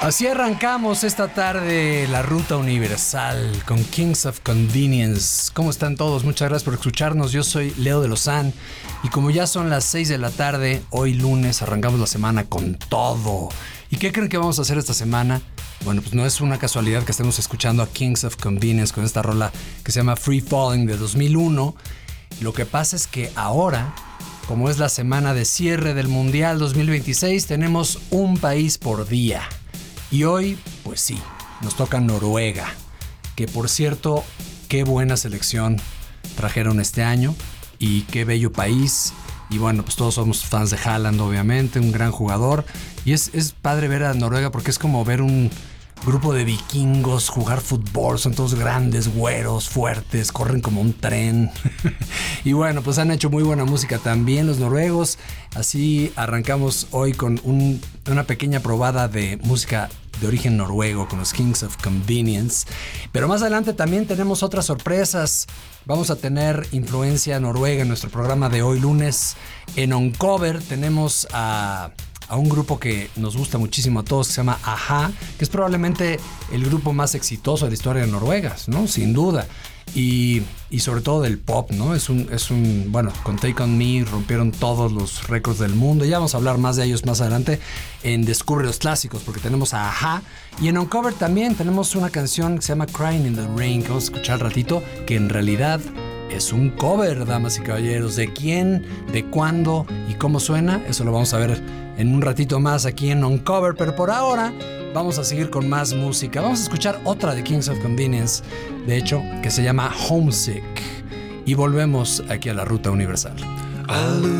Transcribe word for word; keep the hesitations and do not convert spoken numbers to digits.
Así arrancamos esta tarde la Ruta Universal con Kings of Convenience. ¿Cómo están todos? Muchas gracias por escucharnos. Yo soy Leo de Lozán y como ya son las seis de la tarde, hoy lunes arrancamos la semana con todo. ¿Y qué creen que vamos a hacer esta semana? Bueno, pues no es una casualidad que estemos escuchando a Kings of Convenience con esta rola que se llama Free Falling de dos mil uno. Lo que pasa es que ahora, como es la semana de cierre del Mundial dos mil veintiséis, tenemos un país por día. Y hoy, pues sí, nos toca Noruega, que por cierto, qué buena selección trajeron este año y qué bello país. Y bueno, pues todos somos fans de Haaland, obviamente, un gran jugador. Y es, es padre ver a Noruega porque es como ver un grupo de vikingos jugar fútbol. Son todos grandes, güeros, fuertes, corren como un tren. Y bueno, pues han hecho muy buena música también los noruegos. Así arrancamos hoy con un, una pequeña probada de música de origen noruego con los Kings of Convenience. Pero más adelante también tenemos otras sorpresas. Vamos a tener influencia noruega en nuestro programa de hoy lunes. En Uncover tenemos a, a un grupo que nos gusta muchísimo a todos, que se llama a-ha, que es probablemente el grupo más exitoso de la historia de Noruega, ¿no? Sin duda. Y, y sobre todo del pop, ¿no? Es un, es un, bueno, con Take On Me rompieron todos los récords del mundo. Ya vamos a hablar más de ellos más adelante en Descubre los Clásicos, porque tenemos a a-ha. Y en Uncover también tenemos una canción que se llama Crying in the Rain, que vamos a escuchar al ratito, que en realidad es un cover, damas y caballeros. ¿De quién, de cuándo y cómo suena? Eso lo vamos a ver en un ratito más aquí en Uncover. Pero por ahora vamos a seguir con más música. Vamos a escuchar otra de Kings of Convenience, de hecho, que se llama Homesick. Y volvemos aquí a la Ruta Universal.